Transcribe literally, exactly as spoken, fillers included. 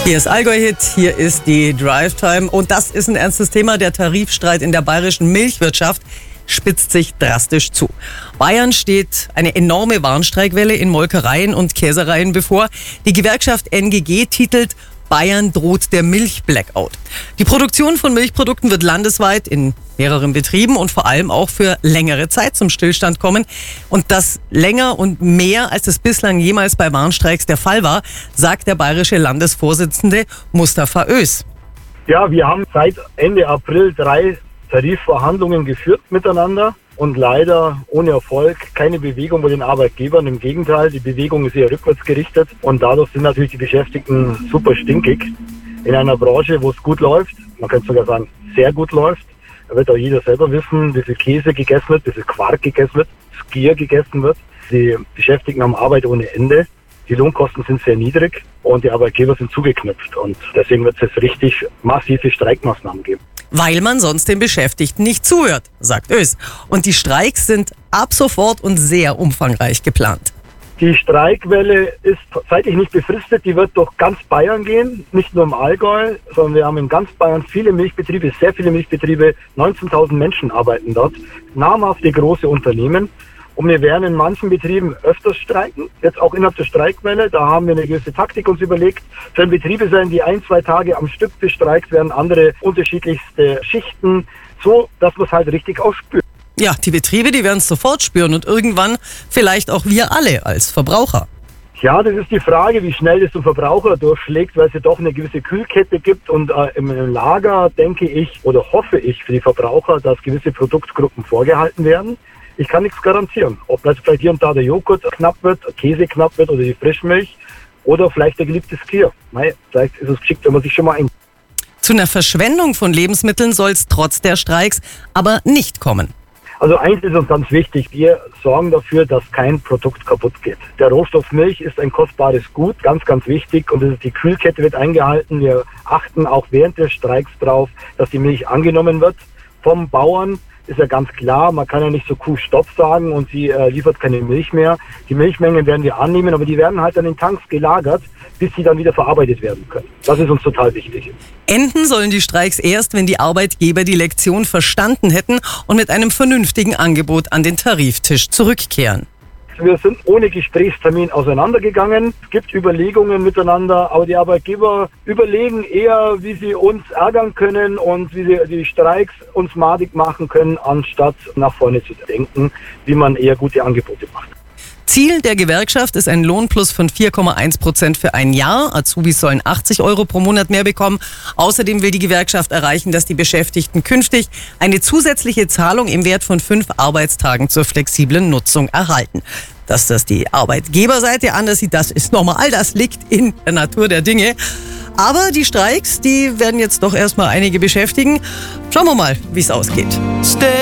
Hier ist Allgäu-Hit, hier ist die Drive-Time und das ist ein ernstes Thema. Der Tarifstreit in der bayerischen Milchwirtschaft spitzt sich drastisch zu. Bayern steht eine enorme Warnstreikwelle in Molkereien und Käsereien bevor. Die Gewerkschaft N G G titelt: Bayern droht der Milch-Blackout. Die Produktion von Milchprodukten wird landesweit in mehreren Betrieben und vor allem auch für längere Zeit zum Stillstand kommen. Und das länger und mehr, als es bislang jemals bei Warnstreiks der Fall war, sagt der bayerische Landesvorsitzende Mustafa Oes. Ja, wir haben seit Ende April drei Tarifverhandlungen geführt miteinander und leider ohne Erfolg, keine Bewegung bei den Arbeitgebern. Im Gegenteil, die Bewegung ist eher rückwärts gerichtet und dadurch sind natürlich die Beschäftigten super stinkig. In einer Branche, wo es gut läuft, man könnte sogar sagen, sehr gut läuft, da wird auch jeder selber wissen, wie viel Käse gegessen wird, wie viel Quark gegessen wird, Skier gegessen wird. Die Beschäftigten haben Arbeit ohne Ende. Die Lohnkosten sind sehr niedrig und die Arbeitgeber sind zugeknüpft. Und deswegen wird es jetzt richtig massive Streikmaßnahmen geben. Weil man sonst den Beschäftigten nicht zuhört, sagt Oes. Und die Streiks sind ab sofort und sehr umfangreich geplant. Die Streikwelle ist zeitlich nicht befristet, die wird durch ganz Bayern gehen, nicht nur im Allgäu, sondern wir haben in ganz Bayern viele Milchbetriebe, sehr viele Milchbetriebe, neunzehntausend Menschen arbeiten dort, namhafte große Unternehmen. Und wir werden in manchen Betrieben öfters streiken, jetzt auch innerhalb der Streikwelle. Da haben wir eine gewisse Taktik uns überlegt. Es werden Betriebe sein, die ein, zwei Tage am Stück bestreikt werden, andere unterschiedlichste Schichten, so dass man es halt richtig auch spürt. Ja, die Betriebe, die werden es sofort spüren und irgendwann vielleicht auch wir alle als Verbraucher. Ja, das ist die Frage, wie schnell das zum Verbraucher durchschlägt, weil es ja doch eine gewisse Kühlkette gibt und äh, im Lager denke ich oder hoffe ich für die Verbraucher, dass gewisse Produktgruppen vorgehalten werden. Ich kann nichts garantieren, ob vielleicht hier und da der Joghurt knapp wird, Käse knapp wird oder die Frischmilch oder vielleicht der geliebte Skier. Nein, vielleicht ist es geschickt, wenn man sich schon mal ein... Zu einer Verschwendung von Lebensmitteln soll es trotz der Streiks aber nicht kommen. Also eins ist uns ganz wichtig, wir sorgen dafür, dass kein Produkt kaputt geht. Der Rohstoff Milch ist ein kostbares Gut, ganz, ganz wichtig und das ist, die Kühlkette wird eingehalten. Wir achten auch während des Streiks drauf, dass die Milch angenommen wird vom Bauern. Ist ja ganz klar, man kann ja nicht so Kuh Stopp sagen und sie äh, liefert keine Milch mehr. Die Milchmengen werden wir annehmen, aber die werden halt an den Tanks gelagert, bis sie dann wieder verarbeitet werden können. Das ist uns total wichtig. Enden sollen die Streiks erst, wenn die Arbeitgeber die Lektion verstanden hätten und mit einem vernünftigen Angebot an den Tariftisch zurückkehren. Wir sind ohne Gesprächstermin auseinandergegangen. Es gibt Überlegungen miteinander, aber die Arbeitgeber überlegen eher, wie sie uns ärgern können und wie sie die Streiks uns madig machen können, anstatt nach vorne zu denken, wie man eher gute Angebote macht. Ziel der Gewerkschaft ist ein Lohnplus von vier Komma eins Prozent für ein Jahr. Azubis sollen achtzig Euro pro Monat mehr bekommen. Außerdem will die Gewerkschaft erreichen, dass die Beschäftigten künftig eine zusätzliche Zahlung im Wert von fünf Arbeitstagen zur flexiblen Nutzung erhalten. Dass das die Arbeitgeberseite anders sieht, das ist normal, das liegt in der Natur der Dinge. Aber die Streiks, die werden jetzt doch erstmal einige beschäftigen. Schauen wir mal, wie es ausgeht.